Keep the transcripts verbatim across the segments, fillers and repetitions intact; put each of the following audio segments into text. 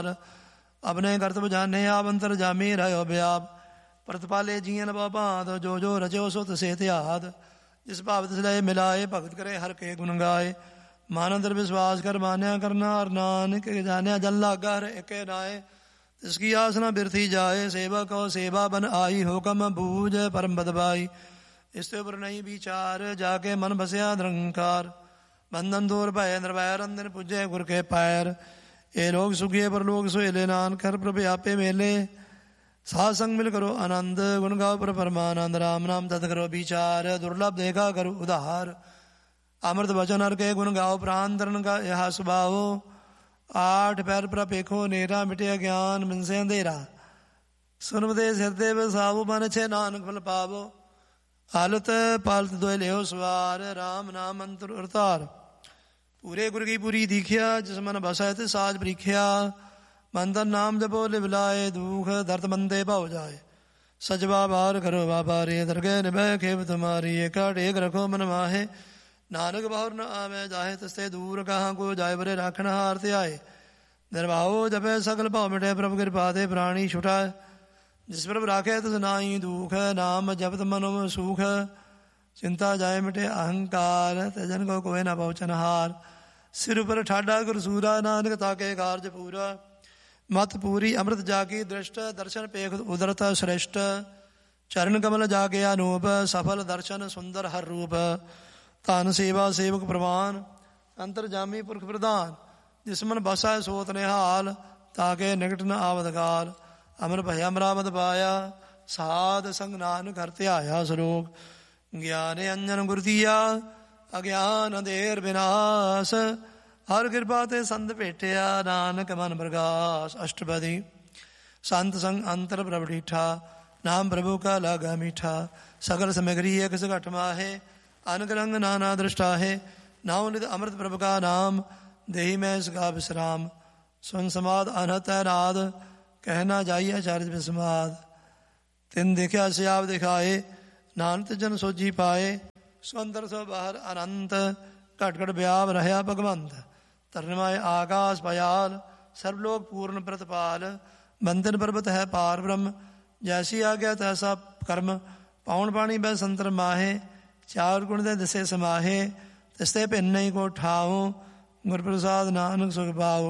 अपने करतब जाने आप अंतर जामी रहो व्याप। प्रतिपाले जीवन भांत जो जो रचो सो तसे त्यात। जिस भाव तिस लय मिलाए भगत करे हर के गुण गाए। मानंतर विश्वास कर मान्या करना हर नानक जान्या जन लागा हर एक नाए। इसकी आसना बिरथी जाए सेवा को सेवा बन आई हुकम बूझ परम बदबाई। इसके ऊपर नहीं विचार जाके मन बसया निरंकार। बंधन दूर भय निर्भय रंजन पूजे गुर के पैर। ये लोग सुखिए पर लोग सोएले नान कर प्रभु आपे मेले। साथ संग मिल करो आनंद गुण गाओ पर परमानंद। राम नाम तत् करो विचार दुर्लभ देखा करो उधार। अमृत वचन हर के गुण गाओ प्राण तरण का यह स्वभाव। आठ पैर पर पेखो नेरा मिटे ज्ञान मन से अंधेरा। सुनमदे सिरदे बसावो मन छे नानक फल पावो। हालत पालत दोय ले सवार राम नाम अंतर अवतार। पूरे गुर की पूरी दीखिया जिस मन बसाए ते साज प्रीखिया। मंदन नाम जपो लिवलाए दुख दर्द मंदे भाव जाए। सजवा बार करो बाबारे दरगे निभय खेव तुम्हारी। एक एक रखो मन माहे नानक बाहुर न आवे जाहे। तस्ते दूर कहाँ को जाए बरे राखण हारते आए। निर्भाओ जपे सकल भाव मिटे प्रभु कृपा दे प्राणी छुटाए। जिस प्रभु राखे तस नाई दुख नाम जपत मनो सुख। चिंता जाए मिटे अहंकार तजन को कोई न पहुँचन हार। सिर पर ठाडा गुर सूरा नानक ताके कार्य पूरा। मत पूरी अमृत जाकी दृष्ट दर्शन पेख उदरत श्रेष्ठ। चरण कमल जाके अनूप सफल दर्शन सुंदर हर रूप। धन सेवा सेवक प्रवान अंतर जामी पुरख प्रधान। जिस मन बसा सोत निहाल ताके निकट न आवत काल। अमर भय अमरावत पाया साध संग नानक करते आया सलोक। ज्ञान अंजन गुर दिया अज्ञान अंधेर विनाश। हर कृपा ते संत भेटिया नानक मन प्रकाश। अष्टपदी संत संग अंतर प्रभ डीठा। नाम प्रभु का लागा मीठा। सकल सामग्री एक घट माहे। अनक रंग नाना दृष्टा है। नाव नित अमृत प्रभु का नाम देही में इसका विश्राम। सुन समाद अनहत है नाद कहना जाइए आचार्य विस्माद। तिन देखा सियाव दिखाए नानत जन सोजी पाए। सुंदर सो बाहर अनंत घट घट व्याप रहया भगवंत। तरनमाय आकाश पयाल सर्वलोक पूर्ण प्रतिपाल। बंधन पर्वत है पार ब्रह्म जैसी आज्ञा तैसा कर्म। पाउन पानी बह संतर माहे चार गुण दे दसे समाहे। तिस्ते भिन्न ही को ठाओ गुर प्रसाद नानक सुख पाओ।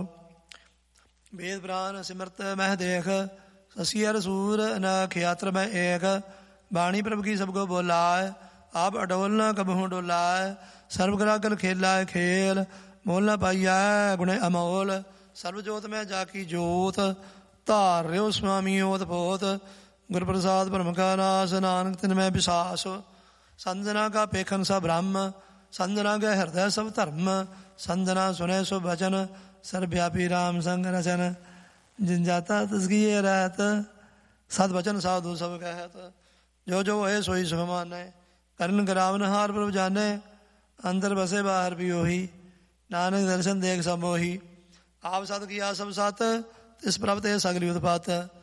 वेद प्राण सिमरत मह देख ससियर सूर न खयात्र में एक। बाणी प्रभु की सबको बोलाए आप अडोल न कबहू डोलाए। सर्वग्रा कर खेलाए खेल मोल न पाइया गुण अमोल। सर्वजोत में जाकी जोत धार रहो स्वामी ओत पोत। गुर प्रसाद ब्रह्म का नाश नानक तिन में विश्वास। संजना का पेखन सा ब्रह्म संजना का हृदय सब धर्म। संजना सुने सो भजन सर्वव्यापी राम संग रचन। जिन जाता तस्गी रहत सद वचन साधु सब कहत। जो जो है सोई सुख माने करण करावन हार प्रभु जाने। अंदर बसे बाहर भी ओही नानक दर्शन देख सब मोही। आप सत किया सब सत तिस प्रभ ते सगली उत्पात।